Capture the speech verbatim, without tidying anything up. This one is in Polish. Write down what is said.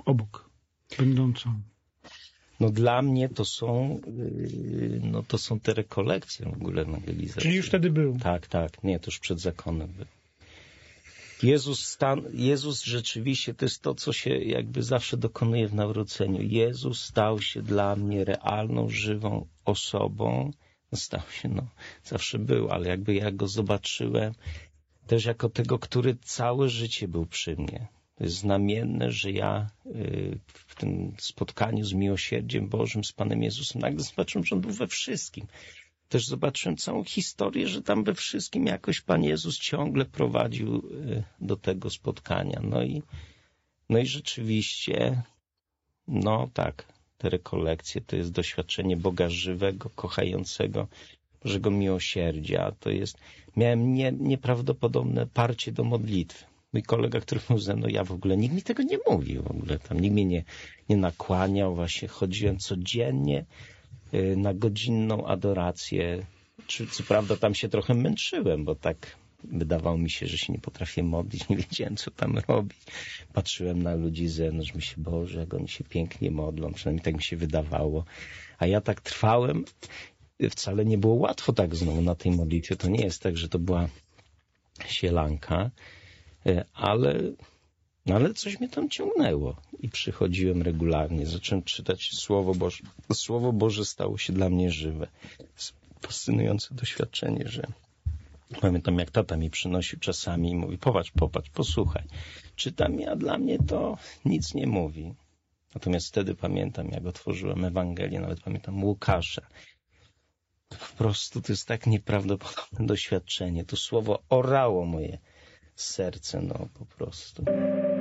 obok, będącą. No dla mnie to są, no to są te rekolekcje w ogóle ewangelizacji. Czyli już wtedy był? Tak, tak. Nie, to już przed zakonem był. Jezus, stan, Jezus rzeczywiście to jest to, co się jakby zawsze dokonuje w nawróceniu. Jezus stał się dla mnie realną, żywą osobą. No stał się, no, zawsze był, ale jakby ja go zobaczyłem też jako tego, który całe życie był przy mnie. To jest znamienne, że ja y, w tym spotkaniu z miłosierdziem Bożym, z Panem Jezusem, nagle zobaczyłem, że On był we wszystkim. Też zobaczyłem całą historię, że tam we wszystkim jakoś Pan Jezus ciągle prowadził y, do tego spotkania. No i, no i rzeczywiście, no tak, te rekolekcje to jest doświadczenie Boga żywego, kochającego, Bożego miłosierdzia. To jest, miałem nie, nieprawdopodobne parcie do modlitwy. Mój kolega, który był ze mną, ja w ogóle, nikt mi tego nie mówił w ogóle, tam nikt mnie nie, nie nakłaniał, właśnie chodziłem codziennie y, na godzinną adorację, czy, co prawda tam się trochę męczyłem, bo tak wydawało mi się, że się nie potrafię modlić, nie wiedziałem, co tam robić. Patrzyłem na ludzi z zewnątrz, myślę, Boże, jak oni się pięknie modlą, przynajmniej tak mi się wydawało, a ja tak trwałem, wcale nie było łatwo tak znowu na tej modlitwie, to nie jest tak, że to była sielanka, ale, no ale coś mnie tam ciągnęło i przychodziłem regularnie, zacząłem czytać Słowo Boże. Słowo Boże stało się dla mnie żywe. Fascynujące doświadczenie, że pamiętam, jak tata mi przynosił czasami i mówi, popatrz, popatrz, posłuchaj. Czytam, a dla mnie to nic nie mówi. Natomiast wtedy pamiętam, jak otworzyłem Ewangelię, nawet pamiętam Łukasza. Po prostu to jest tak nieprawdopodobne doświadczenie. To słowo orało moje serce, no po prostu.